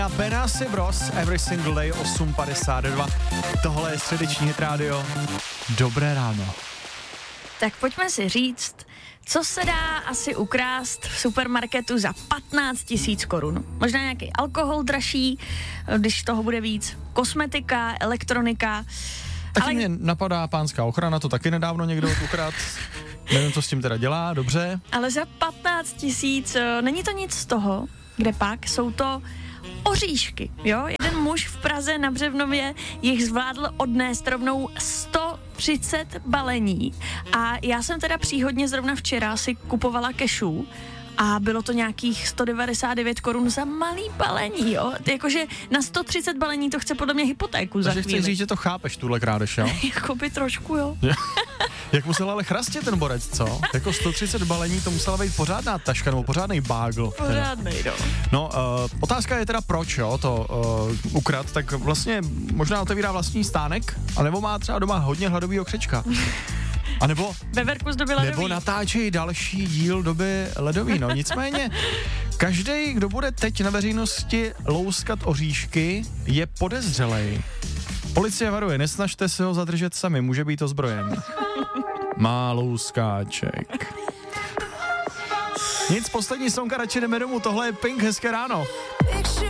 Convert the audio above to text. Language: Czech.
A Benassi Bros. Every Single Day 8:52. Tohle je středeční Hit Radio. Dobré ráno. Tak pojďme si říct, co se dá asi ukrást v supermarketu za 15 000 korun. Možná nějaký alkohol dražší, když toho bude víc, kosmetika, elektronika. Taky mě napadá pánská ochrana, to taky nedávno někdo ukradl. Nevím, co s tím teda dělá, dobře. Ale za 15 000 není to nic z toho, kde pak jsou to oříšky, jo? Jeden muž v Praze na Břevnově jich zvládl odnést rovnou 130 balení a já jsem teda příhodně zrovna včera si kupovala kešu a bylo to nějakých 199 korun za malý balení, jo? Jakože na 130 balení to chce podle mě hypotéku za chvíli. Takže chci říct, že to chápeš, tuhle krádež, jo? Jakoby trošku, jo. Jak musel ale chrastit ten borec, co? Jako 130 balení, to musela být pořádná taška nebo pořádný bágl. Pořádnej, no. No, otázka je teda proč, jo, to ukrad, tak vlastně možná otevírá vlastní stánek, anebo má třeba doma hodně hladovýho křečka. A nebo Veverku z doby ledový. Nebo natáčejí další díl doby ledový, no. Nicméně, každej, kdo bude teď na veřejnosti louskat oříšky, je podezřelej. Policie varuje, nesnažte se ho zadržet sami, může být ozbrojen. Má louskáček. Nic, poslední sonka, radši jdeme domů, tohle je Pink, hezké ráno.